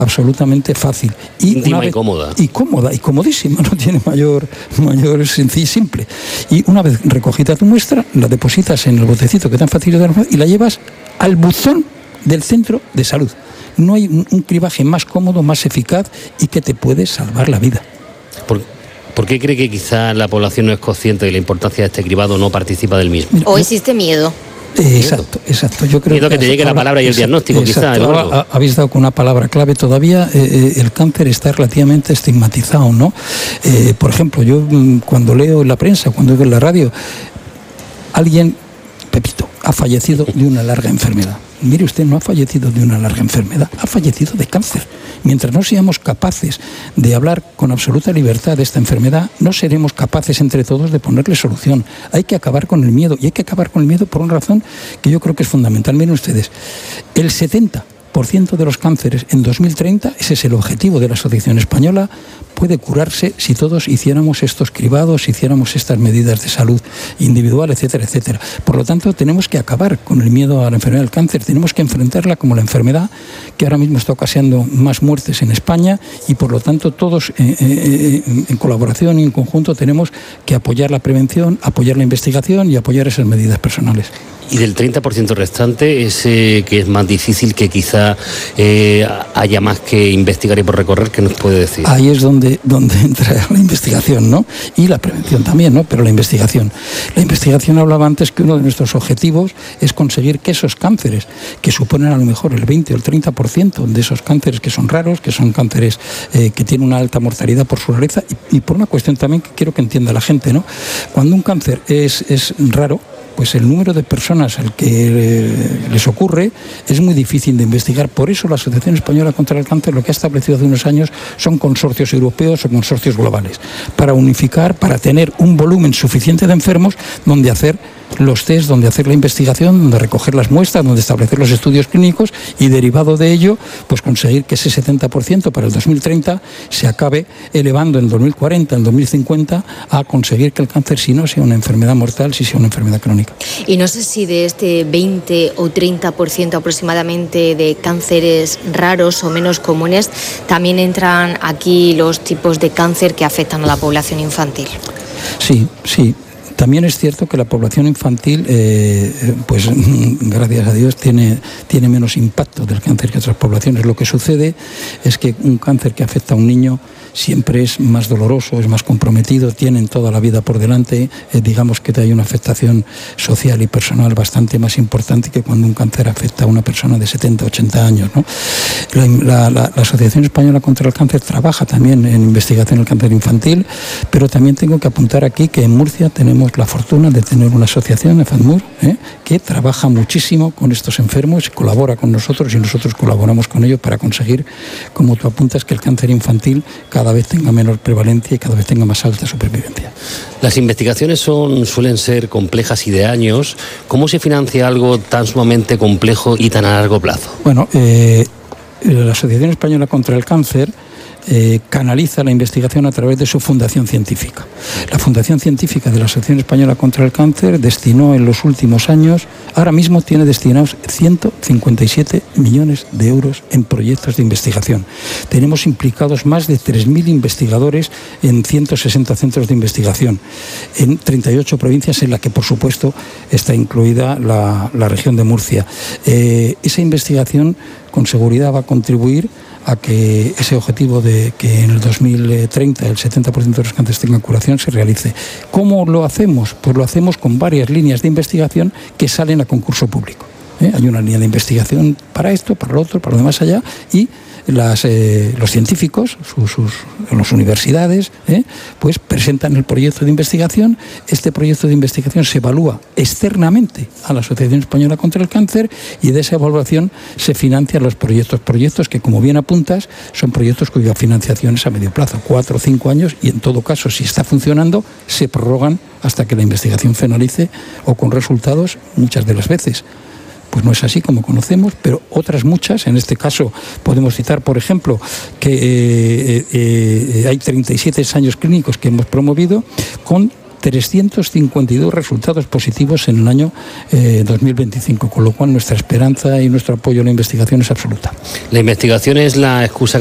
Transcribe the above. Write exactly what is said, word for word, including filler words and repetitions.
absolutamente fácil. Y íntima vez, y cómoda. Y cómoda, y comodísima, no tiene mayor, mayor sencillo, simple. Y una vez recogida tu muestra, la depositas en el botecito que tan fácil de y la llevas al buzón del centro de salud. No hay un, un cribaje más cómodo, más eficaz y que te puede salvar la vida. ¿Por, ¿por qué cree que quizá la población no es consciente de la importancia de este cribado, no participa del mismo? Mira, ¿o existe miedo? Eh, exacto, exacto. Yo creo miedo que, que te llegue la palabra y el diagnóstico, quizá. Ahora habéis dado con una palabra clave. Todavía eh, el cáncer está relativamente estigmatizado, ¿no? Eh, por ejemplo, yo cuando leo en la prensa, cuando oigo en la radio, alguien, Pepito, ha fallecido de una larga enfermedad. Mire usted, no ha fallecido de una larga enfermedad, ha fallecido de cáncer. Mientras no seamos capaces de hablar con absoluta libertad de esta enfermedad, no seremos capaces entre todos de ponerle solución. Hay que acabar con el miedo, y hay que acabar con el miedo por una razón que yo creo que es fundamental. Miren ustedes, el setenta por ciento de los cánceres en dos mil treinta, ese es el objetivo de la Asociación Española, puede curarse si todos hiciéramos estos cribados, si hiciéramos estas medidas de salud individual, etcétera, etcétera. Por lo tanto, tenemos que acabar con el miedo a la enfermedad del cáncer, tenemos que enfrentarla como la enfermedad que ahora mismo está ocasionando más muertes en España y, por lo tanto, todos eh, eh, en colaboración y en conjunto tenemos que apoyar la prevención, apoyar la investigación y apoyar esas medidas personales. Y del treinta por ciento restante, ese que es más difícil, que quizá eh, haya más que investigar y por recorrer, ¿qué nos puede decir? Ahí es donde, donde entra la investigación, ¿no? Y la prevención también, ¿no? Pero la investigación. La investigación, hablaba antes que uno de nuestros objetivos es conseguir que esos cánceres, que suponen a lo mejor el veinte o el treinta por ciento de esos cánceres que son raros, que son cánceres eh, que tienen una alta mortalidad por su rareza, y, y por una cuestión también que quiero que entienda la gente, ¿no? Cuando un cáncer es, es raro, pues el número de personas al que les ocurre es muy difícil de investigar. Por eso la Asociación Española contra el Cáncer lo que ha establecido hace unos años son consorcios europeos o consorcios globales, para unificar, para tener un volumen suficiente de enfermos donde hacer los test, donde hacer la investigación, donde recoger las muestras, donde establecer los estudios clínicos y, derivado de ello, pues conseguir que ese setenta por ciento para el dos mil treinta se acabe elevando en el dos mil cuarenta, en el dos mil cincuenta, a conseguir que el cáncer, si no sea una enfermedad mortal, si sea una enfermedad crónica. Y no sé si de este veinte o treinta por ciento aproximadamente de cánceres raros o menos comunes, también entran aquí los tipos de cáncer que afectan a la población infantil. Sí, sí. También es cierto que la población infantil, eh, pues gracias a Dios, tiene, tiene menos impacto del cáncer que otras poblaciones. Lo que sucede es que un cáncer que afecta a un niño siempre es más doloroso, es más comprometido, tienen toda la vida por delante, eh, digamos que hay una afectación social y personal bastante más importante que cuando un cáncer afecta a una persona de setenta, ochenta años, ¿no? La, la, la, la Asociación Española contra el Cáncer trabaja también en investigación del cáncer infantil, pero también tengo que apuntar aquí que en Murcia tenemos la fortuna de tener una asociación, EFADMUR, ¿eh? que trabaja muchísimo con estos enfermos, colabora con nosotros y nosotros colaboramos con ellos para conseguir, como tú apuntas, que el cáncer infantil cada vez tenga menor prevalencia y cada vez tenga más alta supervivencia. Las investigaciones son, suelen ser complejas y de años. ¿Cómo se financia algo tan sumamente complejo y tan a largo plazo? Bueno, eh, la Asociación Española contra el Cáncer Eh, canaliza la investigación a través de su fundación científica. La Fundación Científica de la Asociación Española contra el Cáncer destinó en los últimos años, ahora mismo tiene destinados ciento cincuenta y siete millones de euros en proyectos de investigación. Tenemos implicados más de tres mil investigadores en ciento sesenta centros de investigación, en treinta y ocho provincias, en la que por supuesto está incluida la, la región de Murcia. Eh, esa investigación con seguridad va a contribuir a que ese objetivo de que en el dos mil treinta el setenta por ciento de los cánceres tengan curación se realice. ¿Cómo lo hacemos? Pues lo hacemos con varias líneas de investigación que salen a concurso público. ¿Eh? Hay una línea de investigación para esto, para lo otro, para lo demás allá, y las, eh, los científicos, sus, sus, las universidades, ¿eh? pues presentan el proyecto de investigación. Este proyecto de investigación se evalúa externamente a la Asociación Española contra el Cáncer y de esa evaluación se financian los proyectos. Proyectos que, como bien apuntas, son proyectos cuya financiación es a medio plazo, cuatro o cinco años, y en todo caso, si está funcionando, se prorrogan hasta que la investigación finalice o con resultados muchas de las veces. Pues no es así como conocemos, pero otras muchas, en este caso podemos citar, por ejemplo, que eh, eh, hay treinta y siete ensayos clínicos que hemos promovido con trescientos cincuenta y dos resultados positivos en el año eh, dos mil veinticinco, con lo cual nuestra esperanza y nuestro apoyo a la investigación es absoluta. La investigación es la excusa